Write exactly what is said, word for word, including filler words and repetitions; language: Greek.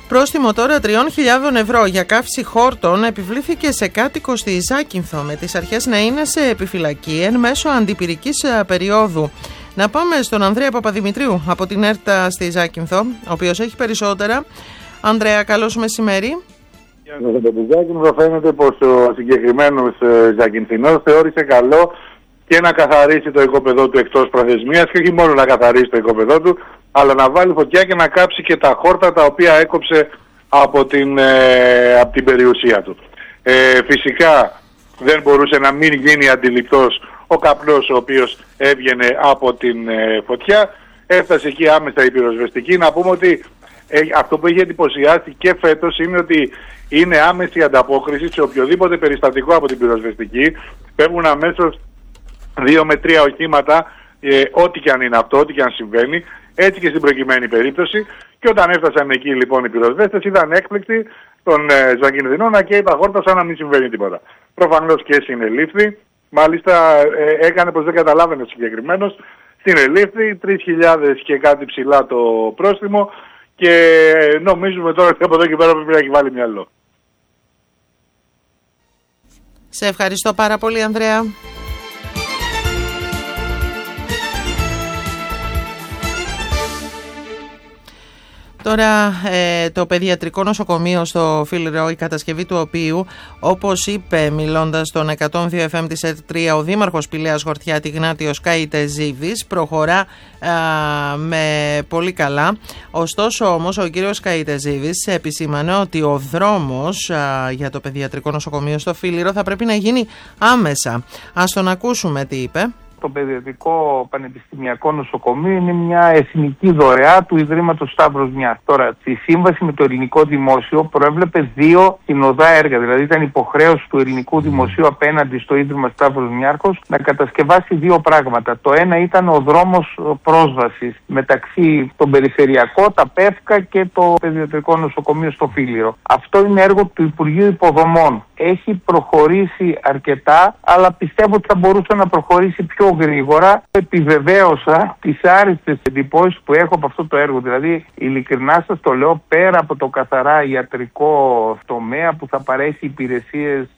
Πρόστιμο τώρα τριών χιλιάδων ευρώ για καύση χόρτων επιβλήθηκε σε κάτοικο στη Ζάκυνθο, με τις αρχές να είναι σε επιφυλακή εν μέσω αντιπυρικής περίοδου. Να πάμε στον Ανδρέα Παπαδημητρίου από την ΕΡΤΑ στη Ζάκυνθο, ο οποίος έχει περισσότερα. Ανδρέα, καλώς μεσημέρι. Για τον Ζάκυνθο φαίνεται πως ο συγκεκριμένος Ζακυνθινός θεώρησε καλό και να καθαρίσει το οικόπεδό του εκτός προθεσμίας, και όχι μόνο να καθαρίσει το οικόπεδό του, αλλά να βάλει φωτιά και να κάψει και τα χόρτα τα οποία έκοψε από την, ε, από την περιουσία του. Ε, φυσικά δεν μπορούσε να μην γίνει αντιληπτός ο καπνός ο οποίος έβγαινε από την ε, φωτιά. Έφτασε εκεί άμεσα η πυροσβεστική. Να πούμε ότι ε, αυτό που έχει εντυπωσιάσει και φέτος είναι ότι είναι άμεση ανταπόκριση σε οποιοδήποτε περιστατικό από την πυροσβεστική. Φεύγουν αμέσως δύο με τρία οχήματα, ε, ό,τι και αν είναι αυτό, ό,τι και αν συμβαίνει, έτσι και στην προκειμένη περίπτωση. Και όταν έφτασαν εκεί λοιπόν οι πυροσβέστες, ήταν έκπληκτοι των ε, Ζακυνθινών να καίει τα χόρτα σαν να μην συμβαίνει τίποτα. Προφανώς και συνελήφθη, μάλιστα ε, έκανε πως δεν καταλάβαινε ο συγκεκριμένος, συνελήφθη, τρεις χιλιάδες και κάτι ψηλά το πρόστιμο, και νομίζουμε τώρα ότι από εδώ και πέρα πρέπει να έχει βάλει μυαλό. Σε ευχαριστώ πάρα πολύ, Ανδρέα. Τώρα ε, το παιδιατρικό νοσοκομείο στο Φίλιρο, η κατασκευή του οποίου, όπως είπε μιλώντας στον εκατόν δύο εφ εμ της ΕΡΤ3, ο Δήμαρχος Πηλαίας Χορτιάτη Γνάτιος Καϊτεζίδης, προχωρά α, με πολύ καλά. Ωστόσο όμως ο κύριος Καϊτεζίδης επισήμανε ότι ο δρόμος α, για το παιδιατρικό νοσοκομείο στο Φίλιρο θα πρέπει να γίνει άμεσα. Ας τον ακούσουμε τι είπε. Το Παιδιατρικό Πανεπιστημιακό Νοσοκομείο είναι μια εθνική δωρεά του Ιδρύματος Σταύρος Μιάχος. Τώρα, τη σύμβαση με το ελληνικό δημόσιο προέβλεπε δύο συνοδά έργα. Δηλαδή, ήταν υποχρέωση του ελληνικού δημοσίου απέναντι στο Ίδρυμα Σταύρος Μιάχος να κατασκευάσει δύο πράγματα. Το ένα ήταν ο δρόμος πρόσβασης μεταξύ των περιφερειακών, τα ΠΕΦΚΑ και το Παιδιατρικό Νοσοκομείο στο Φίλιρο. Αυτό είναι έργο του Υπουργείου Υποδομών. Έχει προχωρήσει αρκετά, αλλά πιστεύω ότι θα μπορούσε να προχωρήσει πιο γρήγορα. Επιβεβαίωσα τις άριστες εντυπώσεις που έχω από αυτό το έργο. Δηλαδή, ειλικρινά σας το λέω, πέρα από το καθαρά ιατρικό τομέα που θα παρέχει υπηρεσίες